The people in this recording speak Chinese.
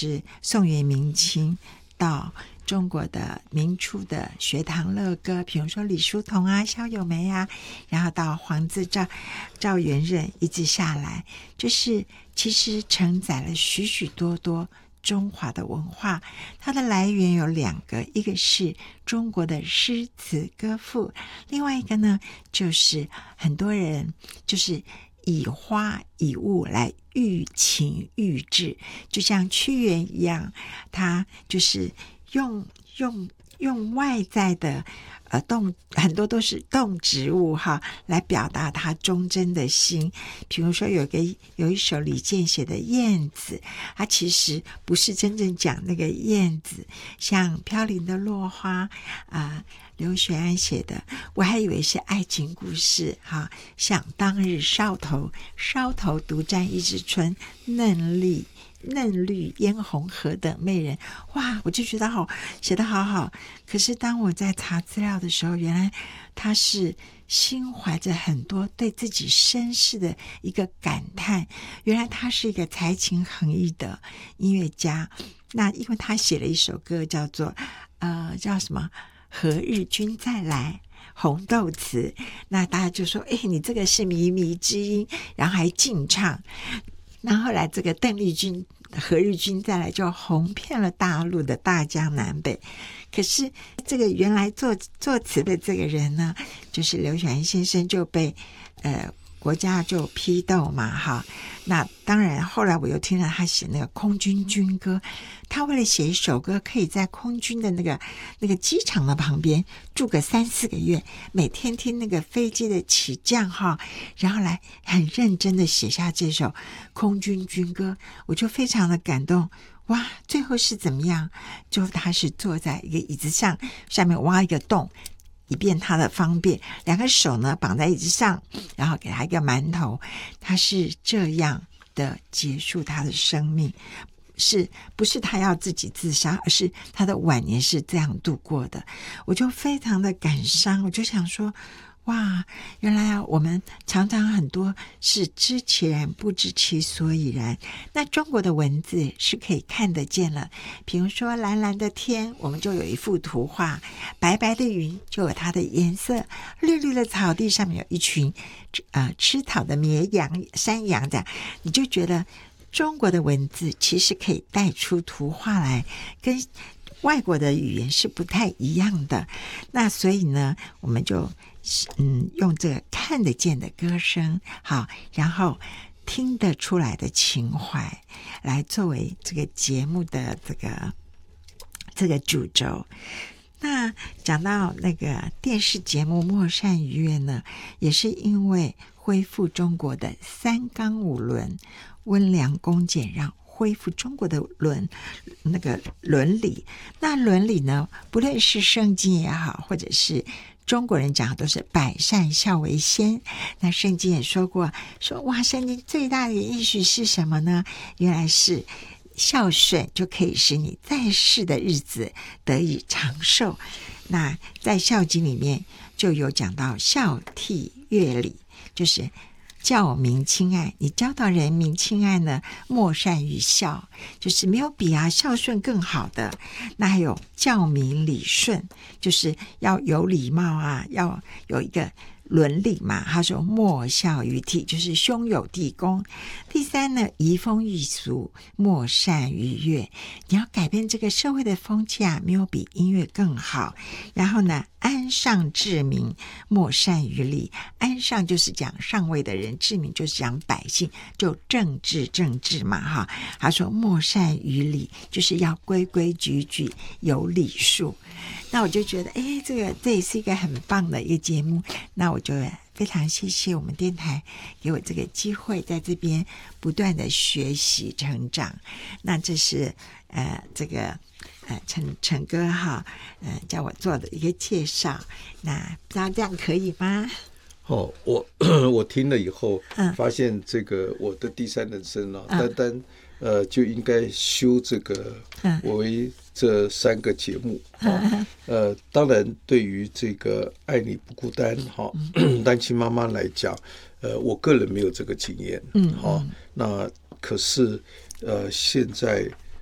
就是宋元明清到中国的明初的学堂乐歌，比如说李叔同啊、萧友梅啊，然后到黄自赵元任一直下来，就是其实承载了许许多多中华的文化。它的来源有2个，一个是中国的诗词歌赋，另外一个呢就是很多人就是以花以物来喻情喻志，就像屈原一样，他就是用外在的很多都是动植物来表达他忠贞的心。比如说有一首李健写的《燕子》，他其实不是真正讲那个燕子，像飘零的落花刘学安写的，我还以为是爱情故事想当日梢头独占一枝春，嫩绿嫣红何等媚人。哇，我就觉得写得好好。可是当我在查资料的时候，原来他是心怀着很多对自己身世的一个感叹，原来他是一个才情横溢的音乐家。那因为他写了一首歌叫做叫什么何日君再来红豆词，那大家就说你这个是靡靡之音，然后还劲唱。那后来这个邓丽君何日君再来就红遍了大陆的大江南北。可是这个原来作词的这个人呢，就是刘选安先生，就被国家就批斗嘛那当然后来我又听了他写那个空军军歌，他为了写一首歌可以在空军的那个机场的旁边住个3-4个月，每天听那个飞机的起降然后来很认真的写下这首空军军歌。我就非常的感动。哇，最后是怎么样？就他是坐在一个椅子上，下面挖一个洞，以便他的方便，2个手呢绑在椅子上，然后给他一个馒头。他是这样的结束他的生命，不是他要自己自杀，而是他的晚年是这样度过的。我就非常的感伤，我就想说，哇，原来我们常常很多是知其然不知其所以然。那中国的文字是可以看得见了，比如说蓝蓝的天，我们就有一幅图画，白白的云就有它的颜色，绿绿的草地上面有一群吃草的绵羊山羊的，你就觉得中国的文字其实可以带出图画来，跟外国的语言是不太一样的。那所以呢，我们就用这个看得见的歌声然后听得出来的情怀来作为这个节目的这个主轴。那讲到那个电视节目《莫善于月》呢，也是因为恢复中国的3纲5伦，温良恭俭让，恢复中国的伦理。那伦理呢，不论是圣经也好，或者是中国人讲的都是百善孝为先。那圣经也说哇，圣经最大的应许是什么呢？原来是孝顺就可以使你在世的日子得以长寿。那在孝经里面就有讲到孝悌乐礼，就是教民亲爱，你教导人民亲爱呢，莫善于孝，就是没有比孝顺更好的。那还有教民理顺，就是要有礼貌要有一个伦理嘛。他说莫孝于悌，就是兄友弟恭。第3呢，移风易俗，莫善于乐，你要改变这个社会的风气没有比音乐更好。然后呢，安上治民，莫善于礼。安上就是讲上位的人，治民就是讲百姓，就政治嘛他说莫善于礼，就是要规规矩矩，有礼数。那我就觉得这也是一个很棒的一个节目。那我就非常谢谢我们电台给我这个机会，在这边不断的学习成长。那这是这个陈哥叫我做的一个介绍。那不知道这样可以吗？ 我听了以后发现这个我的第3人生单就应该修这个为这3个节目当然对于这个爱你不孤单单亲妈妈来讲我个人没有这个经验那可是现在